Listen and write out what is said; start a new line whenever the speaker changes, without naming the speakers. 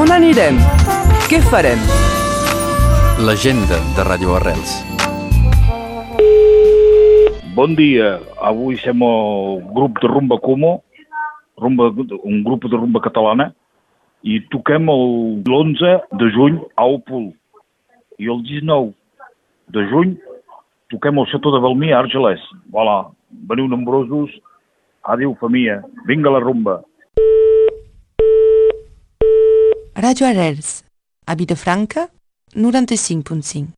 On anirem? Què farem?
L'agenda de Ràdio Arrels.
Bon dia, avui som el grup de Rumba Como, un grup de rumba catalana, i toquem l'11 de juny a Opol. I el 19 de juny toquem al Xató de Balmí a Argelès. Voilà, veniu nombrosos, adéu família, vinga la rumba.
Ràdio Arrels, a Vilafranca, 95.5.